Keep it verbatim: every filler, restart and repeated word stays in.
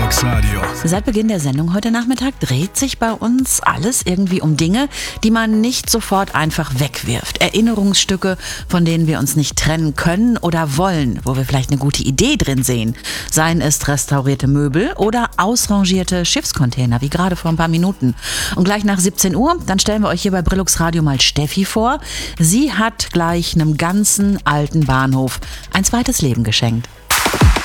Brillux Radio. Seit Beginn der Sendung heute Nachmittag dreht sich bei uns alles irgendwie um Dinge, die man nicht sofort einfach wegwirft. Erinnerungsstücke, von denen wir uns nicht trennen können oder wollen, wo wir vielleicht eine gute Idee drin sehen. Seien es restaurierte Möbel oder ausrangierte Schiffscontainer, wie gerade vor ein paar Minuten. Und gleich nach siebzehn Uhr, dann stellen wir euch hier bei Brillux Radio mal Steffi vor. Sie hat gleich einem ganzen alten Bahnhof ein zweites Leben geschenkt.